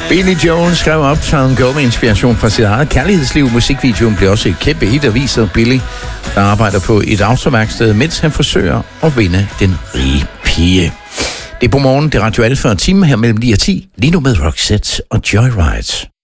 Billy Joel skrev Uptown Girl med inspiration fra sit eget kærlighedsliv. Musikvideoen blev også et kæmpe hit og viser Billy, der arbejder på et autoværksted, mens han forsøger at vinde den rige pige. Det er på morgen, det er Radio Alfa, og time her mellem 9 og 10, lige nu med Roxette og Joyride.